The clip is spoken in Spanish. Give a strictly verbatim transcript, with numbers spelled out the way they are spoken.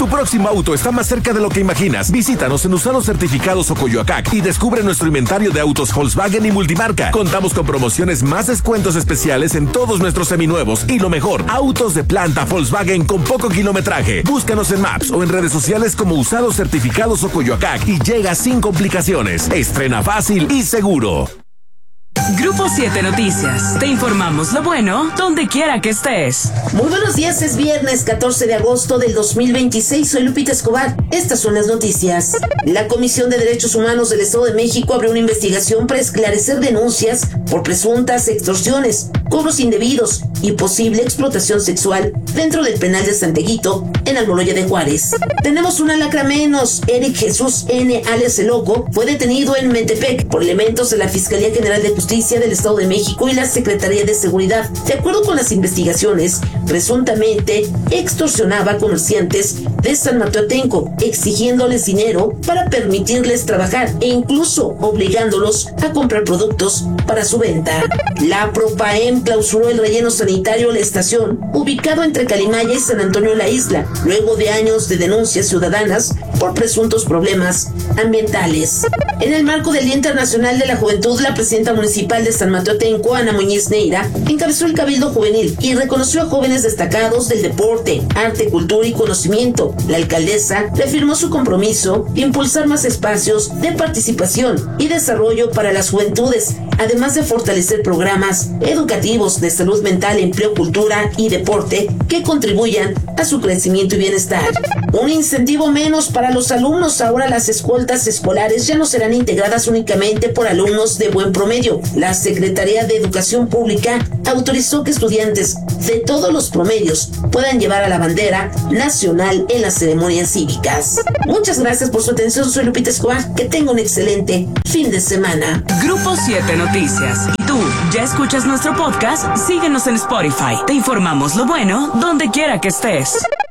Tu próximo auto está más cerca de lo que imaginas. Visítanos en Usados Certificados o Coyoacac y descubre nuestro inventario de autos Volkswagen y multimarca. Contamos con promociones más descuentos especiales en todos nuestros seminuevos y lo mejor, autos de planta Volkswagen con poco kilometraje. Búscanos en Maps o en redes sociales como Usados Certificados o Coyoacac y llega sin complicaciones. Estrena fácil y seguro. Grupo siete Noticias. Te informamos lo bueno donde quiera que estés. Muy buenos días, es viernes catorce de agosto del dos mil veintiséis. Soy Lupita Escobar. Estas son las noticias. La Comisión de Derechos Humanos del Estado de México abrió una investigación para esclarecer denuncias por presuntas extorsiones, cobros indebidos y posible explotación sexual dentro del penal de Santeguito, en Almoloya de Juárez. Tenemos una lacra menos. Eric Jesús N. alias El Loco fue detenido en Metepec por elementos de la Fiscalía General de Justicia del Estado de México y la Secretaría de Seguridad. De acuerdo con las investigaciones, presuntamente extorsionaba a comerciantes de San Mateo Atenco, exigiéndoles dinero para permitirles trabajar e incluso obligándolos a comprar productos para su venta. La Propaem clausuró el relleno sanitario de la estación, ubicado entre Calimaya y San Antonio de la Isla, luego de años de denuncias ciudadanas por presuntos problemas ambientales. En el marco del Día Internacional de la Juventud, la presidenta municipal de San Mateo Atenco, Ana Muñiz Neira, encabezó el Cabildo Juvenil y reconoció a jóvenes destacados del deporte, arte, cultura y conocimiento. La alcaldesa reafirmó su compromiso de impulsar más espacios de participación y desarrollo para las juventudes, además de fortalecer programas educativos de salud mental, empleo, cultura y deporte que contribuyan a su crecimiento y bienestar. Un incentivo menos para los alumnos. Ahora las escoltas escolares ya no serán integradas únicamente por alumnos de buen promedio. La Secretaría de Educación Pública autorizó que estudiantes de todos los promedios puedan llevar a la bandera nacional en las ceremonias cívicas. Muchas gracias por su atención. Soy Lupita Escobar. Que tenga un excelente fin de semana. Grupo siete Noticias. ¿Y tú ya escuchas nuestro podcast? Síguenos en Spotify. Te informamos lo bueno donde quiera que estés.